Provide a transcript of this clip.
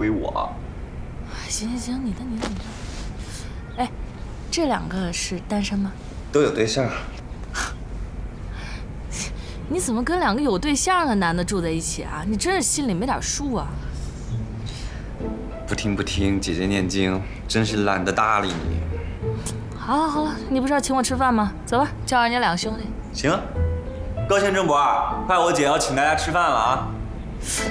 归我。 行行行，你的。哎，这2个是单身吗？ 都有对象。 你怎么跟2个有对象的男的住在一起啊？你真是心里没点数啊！ 不听，姐姐念经，真是懒得搭理你。 好了，你不是要请我吃饭吗？走吧，叫上你2个兄弟。 行，高兴郑博，快，我姐要请大家吃饭了啊！